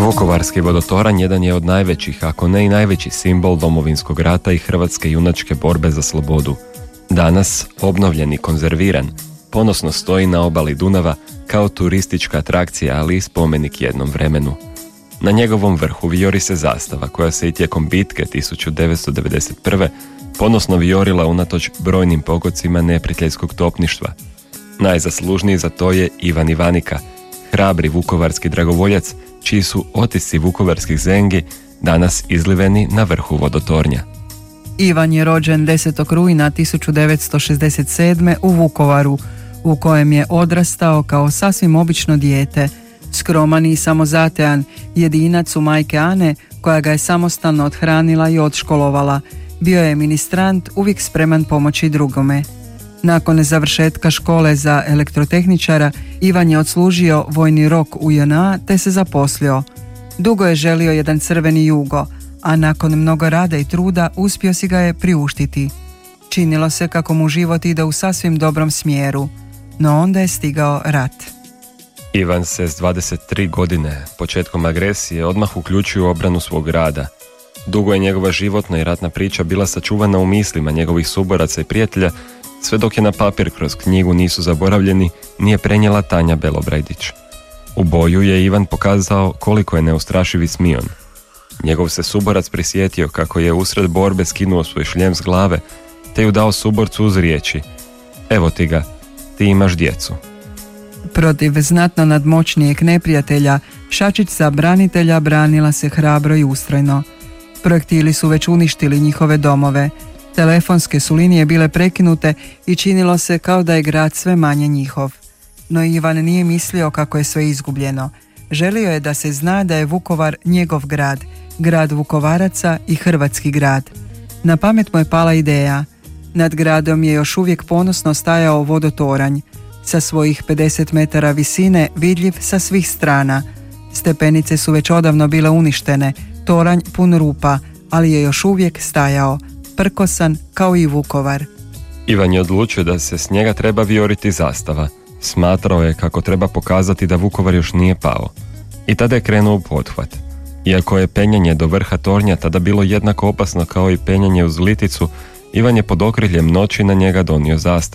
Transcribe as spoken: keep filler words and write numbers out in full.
Vukovarski vodotoranj jedan je od najvećih, ako ne i najveći simbol Domovinskog rata i hrvatske junačke borbe za slobodu. Danas, obnovljen i konzerviran, ponosno stoji na obali Dunava kao turistička atrakcija, ali i spomenik jednom vremenu. Na njegovom vrhu vijori se zastava koja se i tijekom bitke tisuću devetsto devedeset prve ponosno vijorila unatoč brojnim pogodcima neprijateljskog topništva. Najzaslužniji za to je Ivan Ivanika, hrabri vukovarski dragovoljac, čiji su otisci vukovarskih zengi danas izliveni na vrhu vodotornja. Ivan je rođen desetog rujna tisuću devetsto šezdeset sedme. u Vukovaru, u kojem je odrastao kao sasvim obično dijete, skroman i samozatajan, jedinac u majke Ane, koja ga je samostalno othranila i odškolovala. Bio je ministrant, uvijek spreman pomoći drugome. Nakon završetka škole za elektrotehničara, Ivan je odslužio vojni rok u J N A te se zaposlio. Dugo je želio jedan crveni jugo, a nakon mnogo rada i truda uspio si ga je priuštiti. Činilo se kako mu život ide u sasvim dobrom smjeru, no onda je stigao rat. Ivan se s dvadeset tri godine, početkom agresije, odmah uključio u obranu svog grada. Dugo je njegova životna i ratna priča bila sačuvana u mislima njegovih suboraca i prijatelja, sve dok je na papir kroz knjigu Nisu zaboravljeni nije prenijela Tanja Belobrajdić. U boju je Ivan pokazao koliko je neustrašivi smion. Njegov se suborac prisjetio kako je usred borbe skinuo svoj šljem s glave, te ju dao suborcu uz riječi: "Evo ti ga, ti imaš djecu." Protiv znatno nadmoćnijeg neprijatelja, šačica branitelja branila se hrabro i ustrajno. Projektili su već uništili njihove domove, telefonske su linije bile prekinute i činilo se kao da je grad sve manje njihov. No Ivan nije mislio kako je sve izgubljeno. Želio je da se zna da je Vukovar njegov grad, grad Vukovaraca i hrvatski grad. Na pamet mu je pala ideja. Nad gradom je još uvijek ponosno stajao vodotoranj, sa svojih pedeset metara visine vidljiv sa svih strana. Stepenice su već odavno bile uništene, toranj pun rupa, ali je još uvijek stajao, prkosan kao i Vukovar. Ivan je odlučio da se s njega treba vijoriti zastava. Smatrao je kako treba pokazati da Vukovar još nije pao. I tada je krenuo u pothvat. Iako je penjanje do vrha tornja tada bilo jednako opasno kao i penjanje uz Liticu, Ivan je pod okriljem noći na njega donio zastavu.